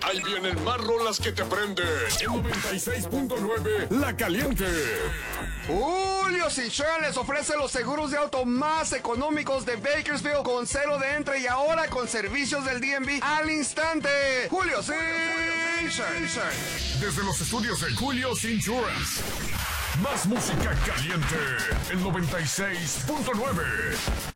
Ahí vienen más rolas que te prenden. En 96.9, La Caliente. Julio Insurance les ofrece los seguros de auto más económicos de Bakersfield con cero de entre y ahora con servicios del DMV al instante. Julio Insurance. Desde los estudios de Julio Insurance. Más música caliente. El 96.9.